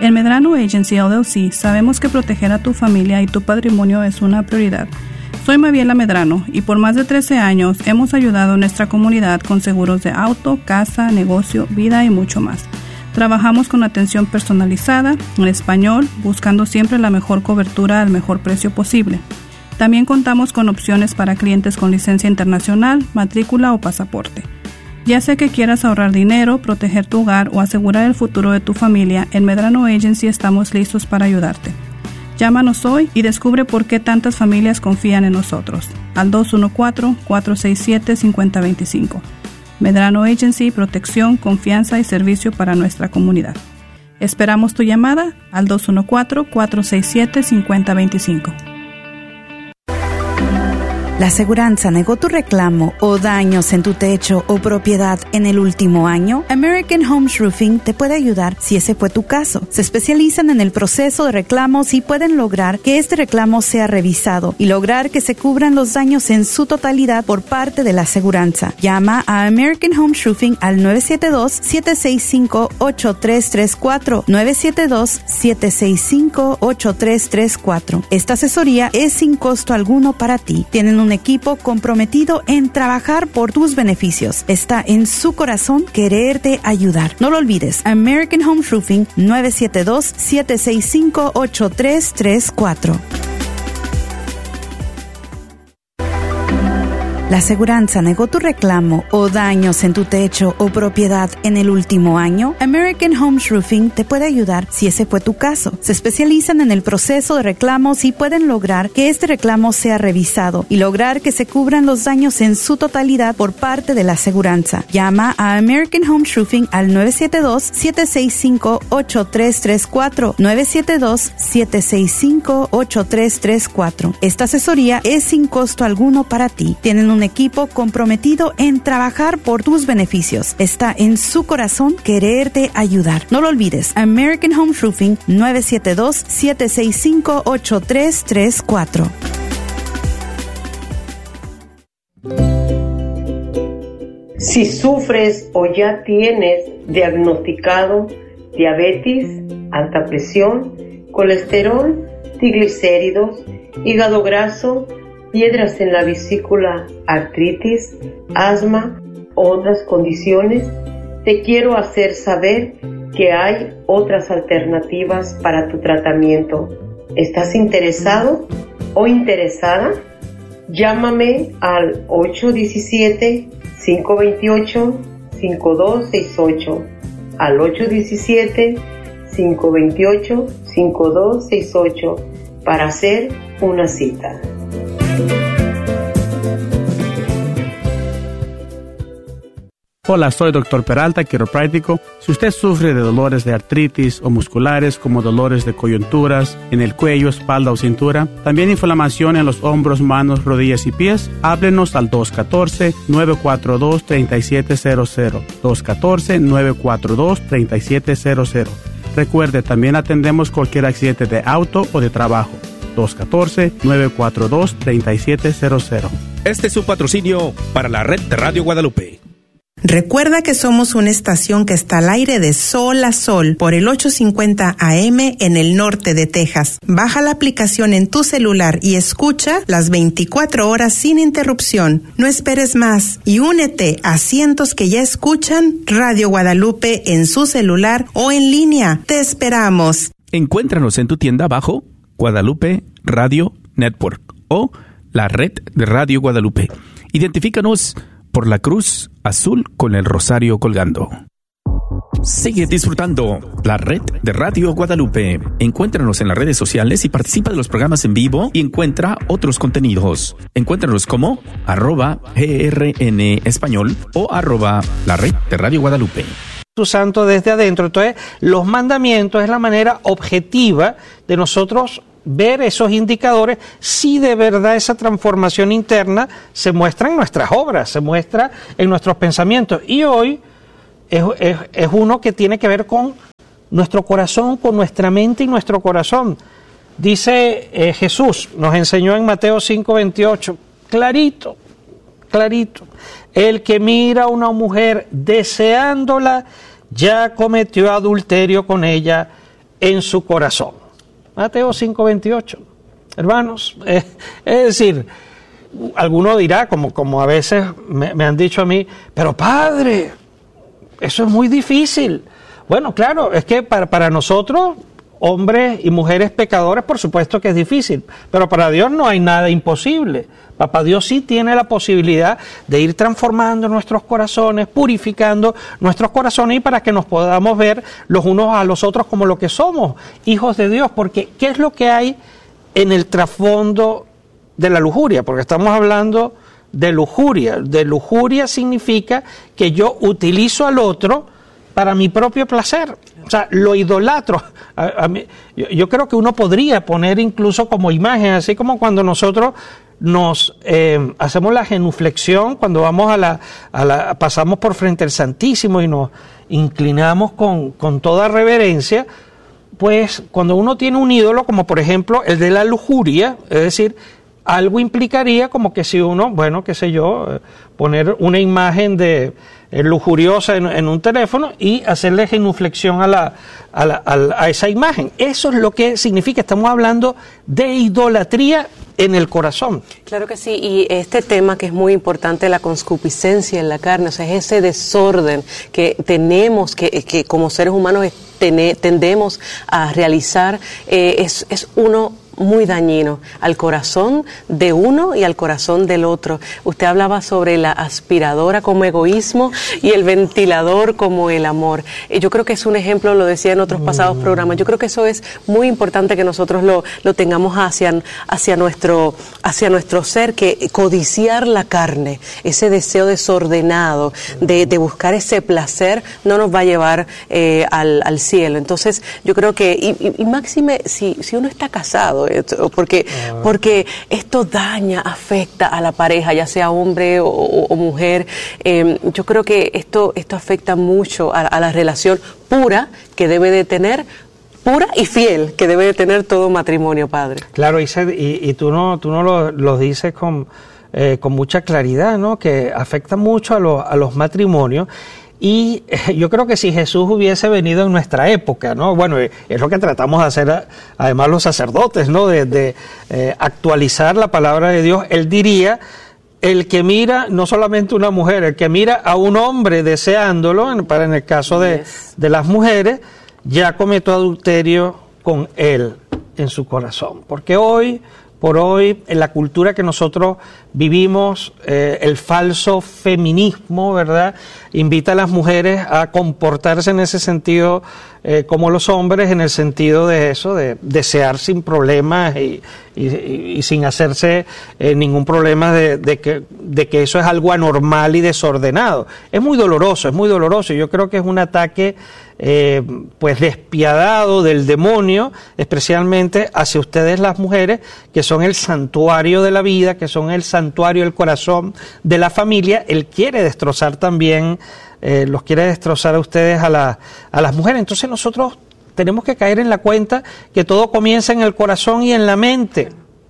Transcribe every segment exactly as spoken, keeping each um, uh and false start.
En Medrano Agency L L C sabemos que proteger a tu familia y tu patrimonio es una prioridad. Soy Mabiela Medrano y por más de trece años hemos ayudado a nuestra comunidad con seguros de auto, casa, negocio, vida y mucho más. Trabajamos con atención personalizada, en español, buscando siempre la mejor cobertura al mejor precio posible. También contamos con opciones para clientes con licencia internacional, matrícula o pasaporte. Ya sea que quieras ahorrar dinero, proteger tu hogar o asegurar el futuro de tu familia, en Medrano Agency estamos listos para ayudarte. Llámanos hoy y descubre por qué tantas familias confían en nosotros. Al dos uno cuatro, cuatro seis siete, cinco cero dos cinco. Medrano Agency, protección, confianza y servicio para nuestra comunidad. Esperamos tu llamada al dos uno cuatro, cuatro seis siete, cinco cero dos cinco. ¿La aseguranza negó tu reclamo o daños en tu techo o propiedad en el último año? American Homes Roofing te puede ayudar si ese fue tu caso. Se especializan en el proceso de reclamos y pueden lograr que este reclamo sea revisado y lograr que se cubran los daños en su totalidad por parte de la aseguranza. Llama a American Homes Roofing al nueve siete dos, siete seis cinco, ocho tres tres cuatro, nueve siete dos, siete seis cinco, ocho tres tres cuatro. Esta asesoría es sin costo alguno para ti. Tienen un equipo comprometido en trabajar por tus beneficios. Está en su corazón quererte ayudar. No lo olvides, American Home Roofing, nueve siete dos, siete seis cinco, ocho tres tres cuatro. ¿La aseguranza negó tu reclamo o daños en tu techo o propiedad en el último año? American Homes Roofing te puede ayudar si ese fue tu caso. Se especializan en el proceso de reclamos y pueden lograr que este reclamo sea revisado y lograr que se cubran los daños en su totalidad por parte de la aseguranza. Llama a American Homes Roofing al nueve siete dos, siete seis cinco, ocho tres tres cuatro, nueve siete dos, siete seis cinco, ocho tres tres cuatro. Esta asesoría es sin costo alguno para ti. Tienen un equipo comprometido en trabajar por tus beneficios. Está en su corazón quererte ayudar. No lo olvides, American Home Roofing, nueve siete dos, siete seis cinco, ocho tres tres cuatro. Si sufres o ya tienes diagnosticado diabetes, alta presión, colesterol, triglicéridos, hígado graso, piedras en la vesícula, artritis, asma o otras condiciones, te quiero hacer saber que hay otras alternativas para tu tratamiento. ¿Estás interesado o interesada? Llámame al ocho uno siete, cinco dos ocho, cinco dos seis ocho, al ocho uno siete, cinco dos ocho, cinco dos seis ocho para hacer una cita. Hola, soy doctor Peralta, quiropráctico. Si usted sufre de dolores de artritis o musculares como dolores de coyunturas en el cuello, espalda o cintura, también inflamación en los hombros, manos, rodillas y pies, háblenos al dos uno cuatro, nueve cuatro dos, tres siete cero cero, dos uno cuatro, nueve cuatro dos, tres siete cero cero. Recuerde, también atendemos cualquier accidente de auto o de trabajo. dos uno cuatro, nueve cuatro dos, tres siete cero cero. Este es su patrocinio para la red de Radio Guadalupe. Recuerda que somos una estación que está al aire de sol a sol por el ochocientos cincuenta A M en el norte de Texas. Baja la aplicación en tu celular y escucha las veinticuatro horas sin interrupción. No esperes más y únete a cientos que ya escuchan Radio Guadalupe en su celular o en línea. Te esperamos. Encuéntranos en tu tienda bajo Guadalupe Radio Network o la red de Radio Guadalupe. Identifícanos por la cruz azul con el rosario colgando. Sigue disfrutando la red de Radio Guadalupe. Encuéntranos en las redes sociales y participa de los programas en vivo y encuentra otros contenidos. Encuéntranos como arroba grn español o arroba la red de Radio Guadalupe. Tu santo desde adentro. Entonces, los mandamientos es la manera objetiva de nosotros ver esos indicadores, si de verdad esa transformación interna se muestra en nuestras obras, se muestra en nuestros pensamientos. Y hoy es, es, es uno que tiene que ver con nuestro corazón, con nuestra mente y nuestro corazón. Dice eh, Jesús, nos enseñó en Mateo cinco veintiocho, clarito, clarito, el que mira a una mujer deseándola, ya cometió adulterio con ella en su corazón. Mateo cinco veintiocho. Hermanos, eh, es decir, alguno dirá, como, como a veces me, me han dicho a mí, pero padre, eso es muy difícil. Bueno, claro, es que para, para nosotros, hombres y mujeres pecadores, por supuesto que es difícil, pero para Dios no hay nada imposible. Papá Dios sí tiene la posibilidad de ir transformando nuestros corazones, purificando nuestros corazones y para que nos podamos ver los unos a los otros como lo que somos, hijos de Dios. Porque ¿qué es lo que hay en el trasfondo de la lujuria? Porque estamos hablando de lujuria. De lujuria significa que yo utilizo al otro para mi propio placer. O sea, lo idolatro. A, a mí, yo, yo creo que uno podría poner incluso como imagen, así como cuando nosotros nos eh, hacemos la genuflexión, cuando vamos a la, a la, pasamos por frente al Santísimo y nos inclinamos con, con toda reverencia. Pues cuando uno tiene un ídolo, como por ejemplo el de la lujuria, es decir, algo implicaría como que si uno, bueno, qué sé yo, eh, poner una imagen de eh, lujuriosa en, en un teléfono y hacerle genuflexión a, la, a, la, a, la, a esa imagen. Eso es lo que significa, estamos hablando de idolatría en el corazón. Claro que sí, y este tema que es muy importante, la concupiscencia en la carne, o sea, es ese desorden que tenemos, que, que como seres humanos ten, tendemos a realizar, eh, es, es uno muy dañino al corazón de uno y al corazón del otro. Usted hablaba sobre la aspiradora como egoísmo y el ventilador como el amor. Yo creo que es un ejemplo, lo decía en otros pasados programas, yo creo que eso es muy importante que nosotros lo, lo tengamos hacia, hacia, nuestro, hacia nuestro ser, que codiciar la carne, ese deseo desordenado de, de buscar ese placer, no nos va a llevar eh, al, al cielo. Entonces yo creo que, y, y, y máxime, si, si uno está casado, porque, porque esto daña, afecta a la pareja, ya sea hombre o, o, o mujer. Eh, yo creo que esto, esto afecta mucho a, a la relación pura que debe de tener, pura y fiel que debe de tener todo matrimonio, padre. Claro, y, y, y tú no, tú no lo, lo dices con, eh, con mucha claridad, ¿no? Que afecta mucho a, lo, a los matrimonios. Y yo creo que si Jesús hubiese venido en nuestra época, ¿no? Bueno, es lo que tratamos de hacer además los sacerdotes, ¿no? De, de eh, actualizar la palabra de Dios. Él diría, el que mira no solamente una mujer, el que mira a un hombre deseándolo, en, para en el caso de, yes. de las mujeres, ya cometió adulterio con él en su corazón. Porque hoy, por hoy, en la cultura que nosotros vivimos, eh, el falso feminismo, ¿verdad?, invita a las mujeres a comportarse en ese sentido eh, como los hombres, en el sentido de eso, de desear sin problemas y, y, y, y sin hacerse eh, ningún problema de, de, que, de que eso es algo anormal y desordenado. Es muy doloroso, es muy doloroso. Yo creo que es un ataque eh, pues despiadado del demonio, especialmente hacia ustedes las mujeres, que son el santuario de la vida, que son el santuario del corazón de la familia. Él quiere destrozar también, eh, los quiere destrozar a ustedes, a, la, a las mujeres. Entonces nosotros tenemos que caer en la cuenta que todo comienza en el corazón y en la mente.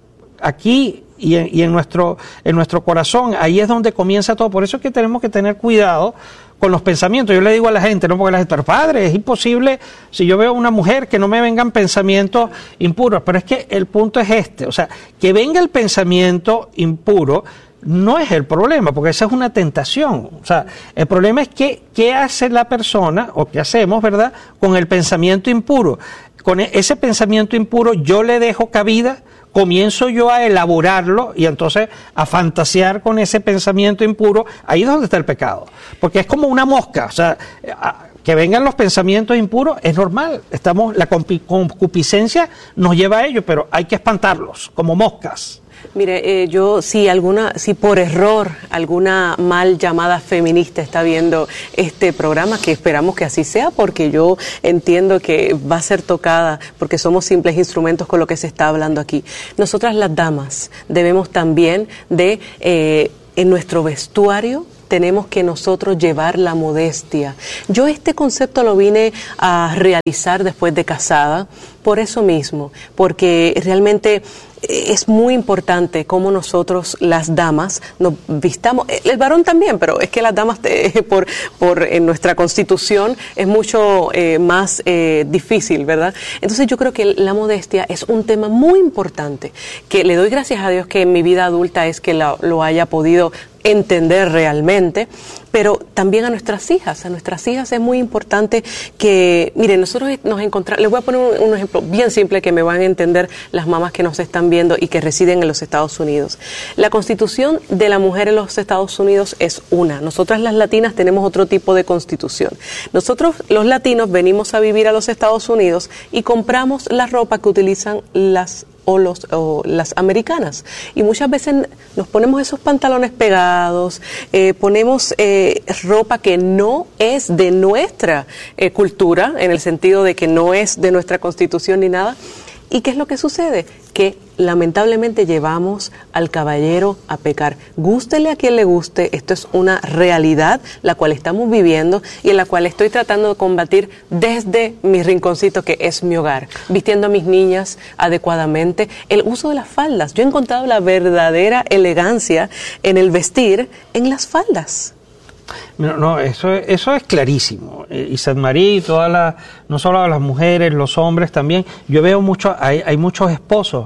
Aquí y en, y en nuestro en nuestro corazón, ahí es donde comienza todo. Por eso es que tenemos que tener cuidado con los pensamientos. Yo le digo a la gente, no porque la gente, pero padre, es imposible, si yo veo a una mujer, que no me vengan pensamientos impuros. Pero es que el punto es este, o sea, que venga el pensamiento impuro no es el problema, porque esa es una tentación. O sea, el problema es que qué hace la persona, o qué hacemos, ¿verdad?, con el pensamiento impuro. Con ese pensamiento impuro yo le dejo cabida, comienzo yo a elaborarlo y entonces a fantasear con ese pensamiento impuro. Ahí es donde está el pecado, porque es como una mosca. O sea, que vengan los pensamientos impuros es normal, estamos, la concupiscencia nos lleva a ello, pero hay que espantarlos como moscas. Mire, eh, yo si alguna, si por error alguna mal llamada feminista está viendo este programa, que esperamos que así sea, porque yo entiendo que va a ser tocada, porque somos simples instrumentos con lo que se está hablando aquí. Nosotras las damas debemos también de, eh, en nuestro vestuario, tenemos que nosotros llevar la modestia. Yo este concepto lo vine a realizar después de casada, por eso mismo, porque realmente es muy importante cómo nosotros, las damas, nos vistamos, el varón también, pero es que las damas, eh, por, por en nuestra constitución, es mucho eh, más eh, difícil, ¿verdad? Entonces yo creo que la modestia es un tema muy importante, que le doy gracias a Dios que en mi vida adulta es que lo, lo haya podido entender realmente, pero también a nuestras hijas, a nuestras hijas es muy importante que, miren, nosotros nos encontramos, les voy a poner un, un ejemplo bien simple que me van a entender las mamás que nos están viendo y que residen en los Estados Unidos. La constitución de la mujer en los Estados Unidos es una, nosotras las latinas tenemos otro tipo de constitución. Nosotros los latinos venimos a vivir a los Estados Unidos y compramos la ropa que utilizan las o los o las americanas, y muchas veces nos ponemos esos pantalones pegados, eh, ponemos eh, ropa que no es de nuestra eh, cultura, en el sentido de que no es de nuestra constitución ni nada. ¿Y qué es lo que sucede? Que lamentablemente llevamos al caballero a pecar. Gústele a quien le guste, esto es una realidad la cual estamos viviendo y en la cual estoy tratando de combatir desde mi rinconcito que es mi hogar, vistiendo a mis niñas adecuadamente, el uso de las faldas. Yo he encontrado la verdadera elegancia en el vestir en las faldas. No, no, eso, eso es clarísimo. Y Saint Marie y todas las, no solo las mujeres, los hombres también. Yo veo mucho, hay, hay muchos esposos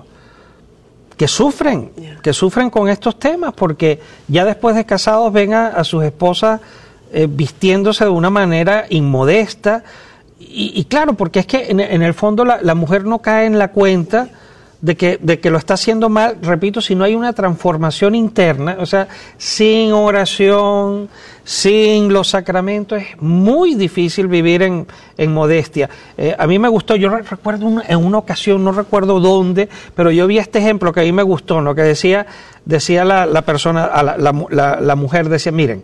que sufren, yeah. que sufren con estos temas, porque ya después de casados ven a, a sus esposas eh, vistiéndose de una manera inmodesta. Y, y claro, porque es que en, en el fondo la, la mujer no cae en la cuenta de que, de que lo está haciendo mal, repito, si no hay una transformación interna, o sea, sin oración, sin los sacramentos, es muy difícil vivir en, en modestia. Eh, a mí me gustó, yo recuerdo un, en una ocasión, no recuerdo dónde, pero yo vi este ejemplo que a mí me gustó, ¿no? Que decía, decía la, la persona, la, la, la, la mujer decía, miren,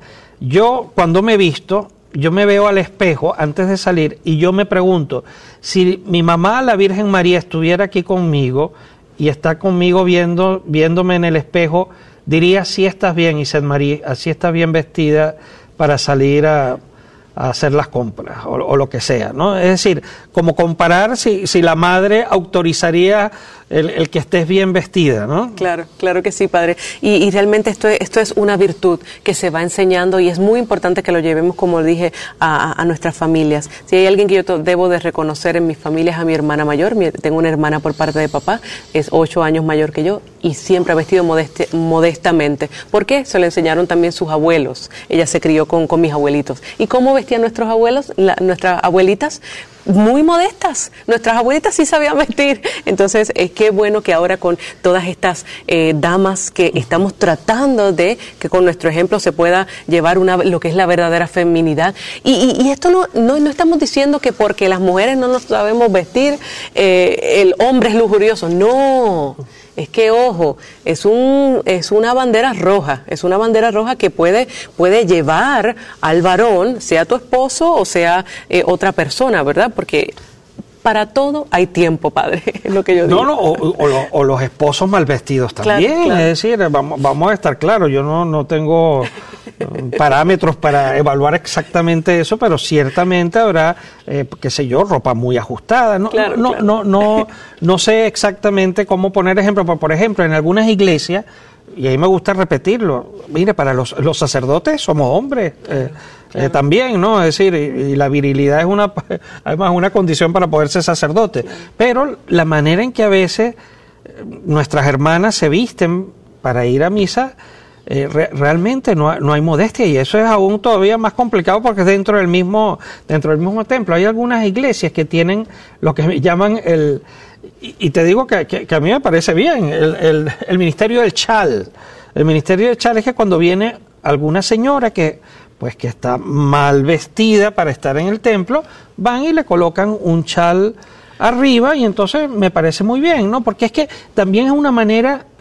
yo cuando me visto, yo me veo al espejo antes de salir y yo me pregunto, si mi mamá, la Virgen María, estuviera aquí conmigo y está conmigo viendo, viéndome en el espejo, diría, sí estás bien, Isabel María, así estás bien vestida para salir a, a hacer las compras o, o lo que sea, ¿no? Es decir, como comparar si, si la madre autorizaría el, el que estés bien vestida, ¿no? Claro, claro que sí, padre. Y, y realmente esto es, esto es una virtud que se va enseñando y es muy importante que lo llevemos, como dije, a, a nuestras familias. Si hay alguien que yo debo de reconocer en mis familias, a mi hermana mayor, mi, tengo una hermana por parte de papá, es ocho años mayor que yo y siempre ha vestido modeste, modestamente. ¿Por qué? Se lo enseñaron también sus abuelos. Ella se crió con, con mis abuelitos. ¿Y cómo vestían nuestros abuelos, la, nuestras abuelitas? Muy modestas. Nuestras abuelitas sí sabían vestir. Entonces, es que bueno que ahora con todas estas eh, damas que estamos tratando de que con nuestro ejemplo se pueda llevar una lo que es la verdadera feminidad. Y, y, y esto no, no no estamos diciendo que porque las mujeres no nos sabemos vestir, eh, el hombre es lujurioso. No. Es que, ojo, es un es una bandera roja, es una bandera roja que puede puede llevar al varón, sea tu esposo o sea eh, otra persona, ¿verdad? Porque para todo hay tiempo, padre, es lo que yo digo. No, no, o, o, lo, o los esposos mal vestidos también, claro, claro. Es decir, vamos, vamos a estar claros, yo no, no tengo parámetros para evaluar exactamente eso, pero ciertamente habrá, eh, qué sé yo, ropa muy ajustada, no, claro, no, claro. no, no, no sé exactamente cómo poner ejemplo, pero por ejemplo, en algunas iglesias, y ahí me gusta repetirlo, mire, para los, los sacerdotes somos hombres, eh, claro. eh, también, ¿no? Es decir, y, y la virilidad es una, además una condición para poder ser sacerdote, claro. Pero la manera en que a veces nuestras hermanas se visten para ir a misa, eh, re, realmente no, no hay modestia, y eso es aún todavía más complicado porque es dentro del mismo, dentro del mismo templo. Hay algunas iglesias que tienen lo que llaman el... Y te digo que, que, que a mí me parece bien, el, el, el ministerio del chal. El ministerio del chal es que cuando viene alguna señora que pues que está mal vestida para estar en el templo, van y le colocan un chal arriba y entonces me parece muy bien, ¿no? Porque es que también es una manera,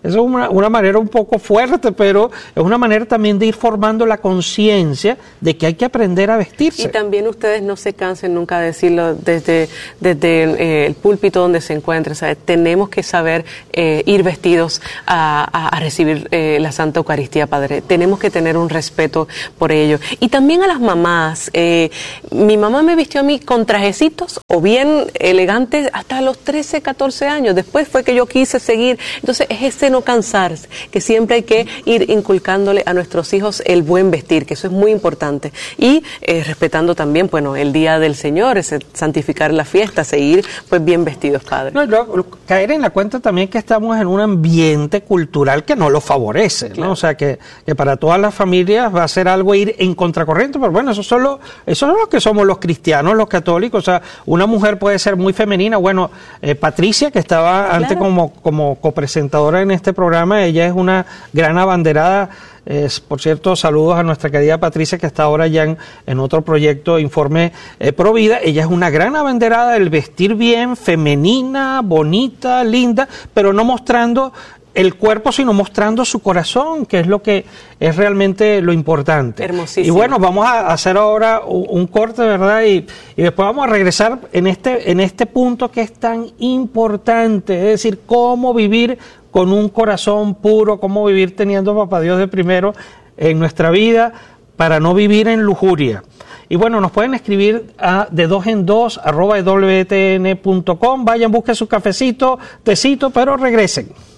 Eso es una, una manera un poco fuerte, pero es una manera también de ir formando la conciencia de que hay que aprender a vestirse. Y también ustedes no se cansen nunca de decirlo desde, desde eh, el púlpito donde se encuentren. ¿Sabe? Tenemos que saber eh, ir vestidos a, a, a recibir eh, la Santa Eucaristía, Padre. Tenemos que tener un respeto por ello. Y también a las mamás. Eh, mi mamá me vistió a mí con trajecitos o bien elegantes hasta los trece, catorce años. Después fue que yo quise seguir. Entonces es ese no cansarse, que siempre hay que ir inculcándole a nuestros hijos el buen vestir, que eso es muy importante. Y eh, respetando también, bueno, el Día del Señor, ese, santificar la fiesta, seguir pues bien vestidos, Padre. No, yo, caer en la cuenta también que estamos en un ambiente cultural que no lo favorece, ¿no? Claro. O sea, que, que para todas las familias va a ser algo ir en contracorriente, pero bueno, eso solo, eso es lo que somos los cristianos, los católicos. O sea, una mujer puede ser muy femenina. Bueno, eh, Patricia, que estaba claro. antes como, como copresentadora en este programa, ella es una gran abanderada. Eh, por cierto, saludos a nuestra querida Patricia, que está ahora ya en, en otro proyecto, Informe eh, Pro Vida. Ella es una gran abanderada del vestir bien, femenina, bonita, linda, pero no mostrando el cuerpo, sino mostrando su corazón, que es lo que es realmente lo importante. Hermosísimo. Y bueno, vamos a hacer ahora un, un corte, ¿verdad? Y, y después vamos a regresar en este, en este punto que es tan importante, es decir, cómo vivir con un corazón puro, cómo vivir teniendo a Papá Dios de primero en nuestra vida para no vivir en lujuria. Y bueno, nos pueden escribir a de dos en dos arroba w t n punto com. Vayan, busquen su cafecito, tecito, pero regresen.